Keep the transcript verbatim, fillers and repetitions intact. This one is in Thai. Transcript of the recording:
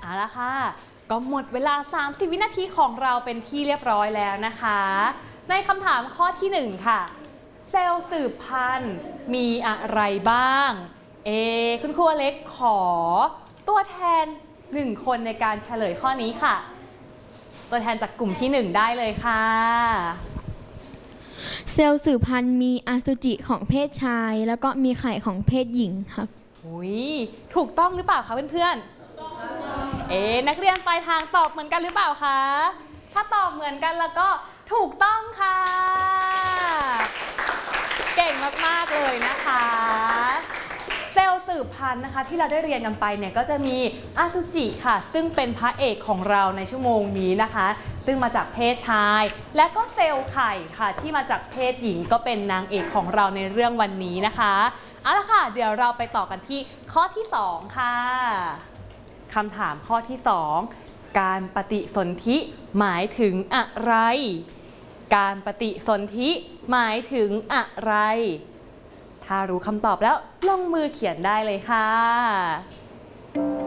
เอาละค่ะก็หมดเวลาสามสิบวินาทีของเราเป็นที่เรียบร้อยแล้วนะคะในคำถามข้อที่หนึ่งค่ะเซลล์สืบพันธุ์มีอะไรบ้างเอคุณครูอเล็กขอตัวแทนหนึ่งคนในการเฉลยข้อนี้ค่ะตัวแทนจากกลุ่มที่หนึ่งได้เลยค่ะเซลล์สืบพันธุ์มีอสุจิของเพศชายแล้วก็มีไข่ของเพศหญิงครับอุ้ยถูกต้องหรือเปล่าคะเพื่อนๆเอ๊นักเรียนปลายทางตอบเหมือนกันหรือเปล่าคะถ้าตอบเหมือนกันแล้วก็ถูกต้องค่ะเก่งมากๆเลยนะคะเซลล์สืบพันธุ์นะคะที่เราได้เรียนกันไปเนี่ยก็จะมีอสุจิค่ะซึ่งเป็นพระเอกของเราในชั่วโมงนี้นะคะซึ่งมาจากเพศชายและก็เซลล์ไข่ค่ะที่มาจากเพศหญิงก็เป็นนางเอกของเราในเรื่องวันนี้นะคะเอาละค่ะเดี๋ยวเราไปต่อกันที่ข้อที่สองค่ะคำถามข้อที่สองการปฏิสนธิหมายถึงอะไรการปฏิสนธิหมายถึงอะไรถ้ารู้คำตอบแล้วลงมือเขียนได้เลยค่ะ